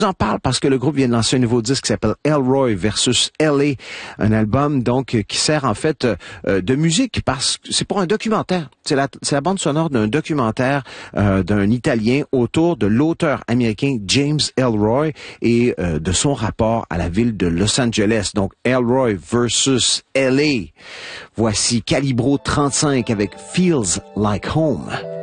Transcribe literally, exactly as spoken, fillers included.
J'en parle parce que le groupe vient de lancer un nouveau disque qui s'appelle Elroy versus L A, un album donc qui sert en fait euh, de musique parce que c'est pour un documentaire. C'est la, c'est la bande sonore d'un documentaire euh, d'un Italien autour de l'auteur américain James Elroy et euh, de son rapport à la ville de Los Angeles. Donc Elroy versus L A. Voici Calibro trente-cinq avec Feels Like Home.